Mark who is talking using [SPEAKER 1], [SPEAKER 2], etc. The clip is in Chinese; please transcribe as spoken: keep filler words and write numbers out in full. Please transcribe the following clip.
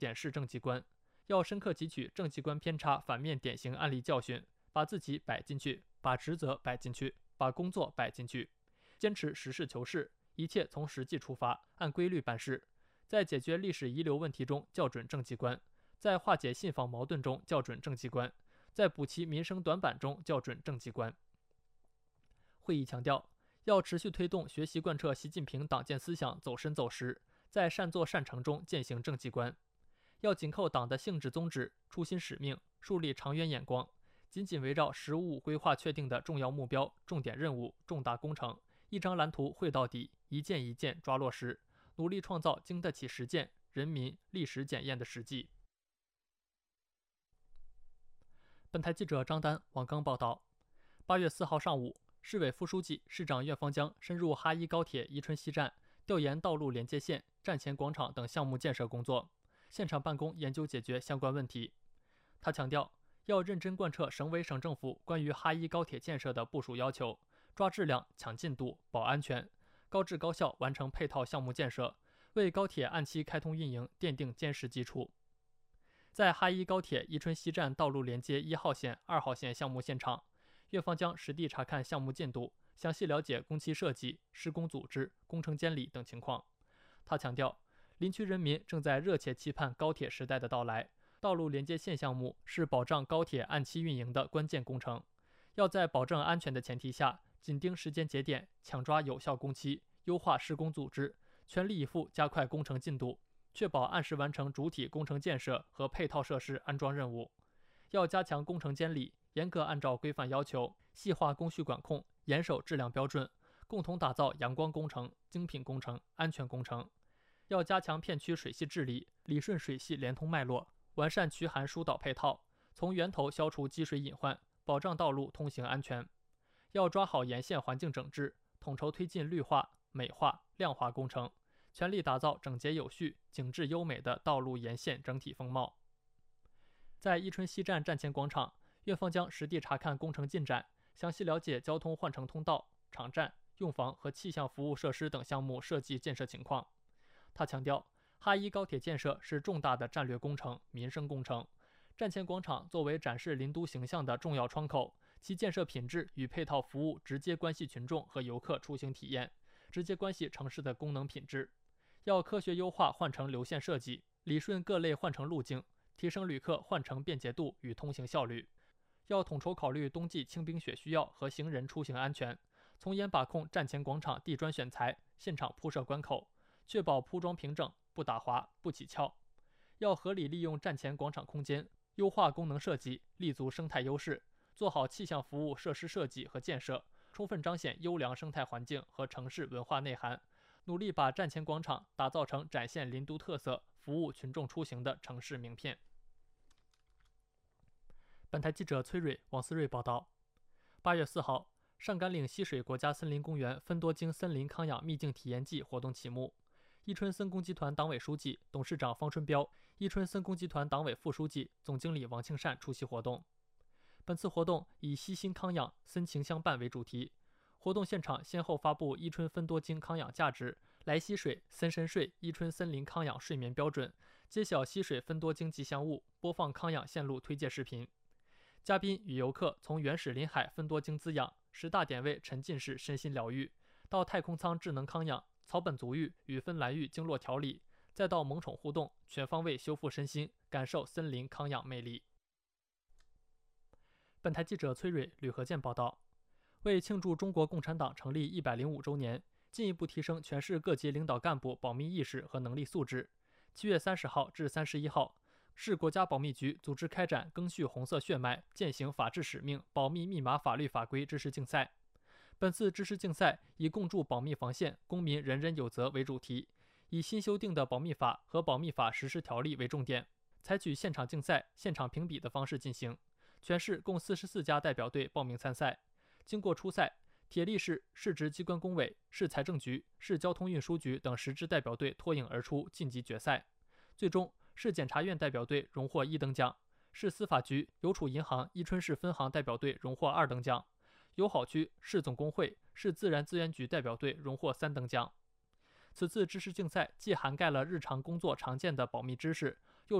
[SPEAKER 1] 检视政绩观，要深刻汲取政绩观偏差反面典型案例教训，把自己摆进去，把职责摆进去，把工作摆进去，坚持实事求是，一切从实际出发，按规律办事，在解决历史遗留问题中校准政绩观，在化解信访矛盾中校准政绩观，在补齐民生短板中校准政绩观。会议强调，要持续推动学习贯彻习近平党建思想走深走实，在善作善成中践行政绩观。要紧扣党的性质宗旨、初心使命，树立长远眼光，紧紧围绕“十五五”规划确定的重要目标、重点任务、重大工程，一张蓝图绘到底，一件一件抓落实，努力创造经得起实践、人民、历史检验的实际。本台记者张丹、王刚报道。八月四号上午，市委副书记、市长苑方江深入哈一高铁宜春西站，调研道路连接线、站前广场等项目建设工作，现场办公研究解决相关问题。他强调，要认真贯彻省委省政府关于哈一高铁建设的部署要求，抓质量、抢进度、保安全，高质高效完成配套项目建设，为高铁按期开通运营奠定坚实基础。在哈一高铁宜春西站道路连接一号线、二号线项目现场，岳方将实地查看项目进度，详细了解工期设计、施工组织、工程监理等情况。他强调，林区人民正在热切期盼高铁时代的到来，道路连接线项目是保障高铁按期运营的关键工程，要在保证安全的前提下，紧盯时间节点，抢抓有效工期，优化施工组织，全力以赴加快工程进度，确保按时完成主体工程建设和配套设施安装任务。要加强工程监理，严格按照规范要求，细化工序管控，严守质量标准，共同打造阳光工程、精品工程、安全工程。要加强片区水系治理，理顺水系连通脉络，完善渠涵疏导配套，从源头消除积水隐患，保障道路通行安全。要抓好沿线环境整治，统筹推进绿化、美化、亮化工程，全力打造整洁有序、景致优美的道路沿线整体风貌。在宜春西站站前广场，岳方将实地查看工程进展，详细了解交通换乘通道、场站、用房和气象服务设施等项目设计建设情况。他强调，哈一高铁建设是重大的战略工程、民生工程。站前广场作为展示林都形象的重要窗口，其建设品质与配套服务直接关系群众和游客出行体验，直接关系城市的功能品质。要科学优化换乘流线设计，理顺各类换乘路径，提升旅客换乘便捷度与通行效率。要统筹考虑冬季清冰雪需要和行人出行安全，从严把控站前广场地砖选材、现场铺设关口，确保铺装平整，不打滑、不起翘。要合理利用站前广场空间，优化功能设计，立足生态优势，做好气象服务设施设计和建设，充分彰显优良生态环境和城市文化内涵，努力把站前广场打造成展现林都特色、服务群众出行的城市名片。本台记者崔蕊、王思睿报道。八月四号，上甘岭溪水国家森林公园芬多精森林康养秘境体验季活动启幕。伊春森工集团党委书记、董事长方春标，伊春森工集团党委副书记、总经理王庆善出席活动。本次活动以悉心康养、森情相伴为主题。活动现场先后发布伊春芬多精康养价值、来溪水、森深睡、伊春森林康养睡眠标准，揭晓溪水芬多精吉祥物，播放康养线路推介视频。嘉宾与游客从原始林海芬多精滋养、十大点位沉浸式身心疗愈，到太空舱智能康养、草本足浴与芬兰浴经络调理，再到萌宠互动，全方位修复身心，感受森林康养魅力。本台记者崔蕊、吕和健报道。为庆祝中国共产党成立一百零五周年，进一步提升全市各级领导干部保密意识和能力素质，七月三十号至三十一号，市国家保密局组织开展赓续红色血脉、践行法治使命保密密码法律法规知识竞赛。本次知识竞赛以共筑保密防线，公民人人有责为主题，以新修订的保密法和保密法实施条例为重点，采取现场竞赛、现场评比的方式进行。全市共四十四家代表队报名参赛。经过初赛，铁力市、市直机关工委、市财政局、市交通运输局等十支代表队脱颖而出，晋级决赛。最终，市检察院代表队荣获一等奖，市司法局、邮储银行伊春市分行代表队荣获二等奖，友好区、市总工会、市自然资源局代表队荣获三等奖。此次知识竞赛既涵盖了日常工作常见的保密知识，